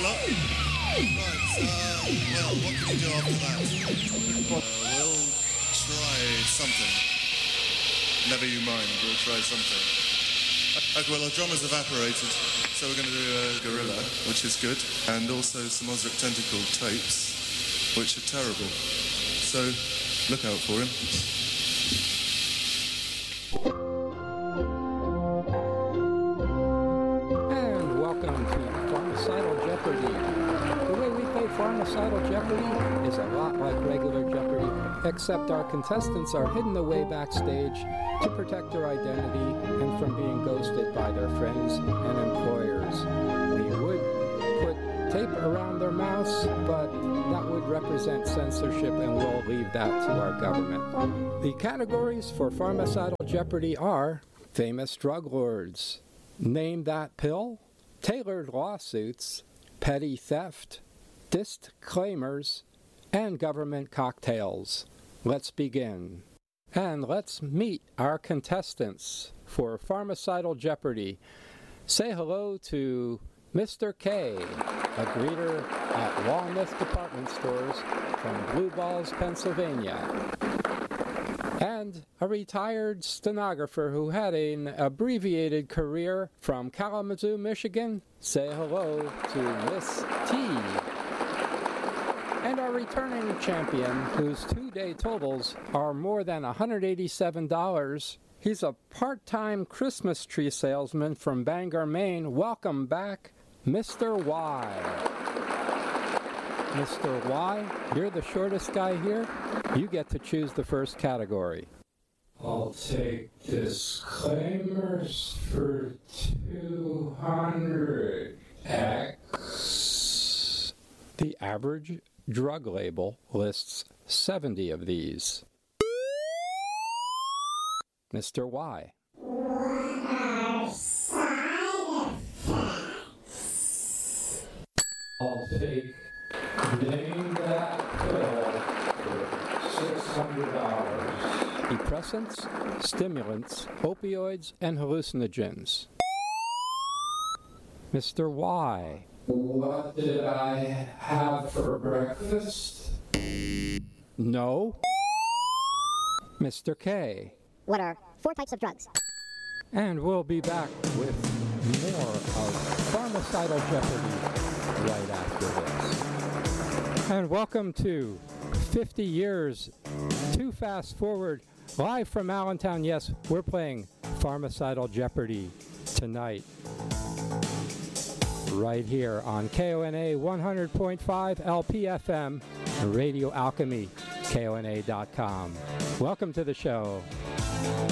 lot. Right, well, what can you do after that? We'll try something. Never you mind, we'll try something. Okay, well, our drum has evaporated, so we're going to do a gorilla, which is good, and also some Osric Tentacle tapes, which are terrible. So, look out for him. And welcome to Pharmacidal Jeopardy! The way we play Pharmacidal Jeopardy is a lot like regular Jeopardy, except our contestants are hidden away backstage to protect their identity and from being ghosted by their friends and employers. We would put tape around their mouths, but that would represent censorship, and we'll leave that to our government. The categories for Pharmacidal Jeopardy are famous drug lords, name that pill, tailored lawsuits, petty theft, disclaimers, and government cocktails. Let's begin. And let's meet our contestants for Pharmacidal Jeopardy. Say hello to Mr. K, a greeter at Walnut Department Stores from Blue Balls, Pennsylvania, and a retired stenographer who had an abbreviated career from Kalamazoo, Michigan. Say hello to Miss T. And our returning champion, whose two-day totals are more than $187. He's a part-time Christmas tree salesman from Bangor, Maine. Welcome back, Mr. Y. Mr. Y, you're the shortest guy here. You get to choose the first category. I'll take disclaimers for 200X. The average drug label lists 70 of these. Mr. Y. What are side effects? I'll take name that pill for $600. Depressants, stimulants, opioids, and hallucinogens. Mr. Y. What did I have for breakfast? No. Mr. K. What are 4 types of drugs? And we'll be back with more of Pharmacidal Jeopardy right after this. And welcome to 50 Years Too Fast Forward, live from Allentown. Yes, we're playing Pharmacidal Jeopardy tonight, right here on KONA 100.5 LPFM, Radio Alchemy, KONA.com. Welcome to the show.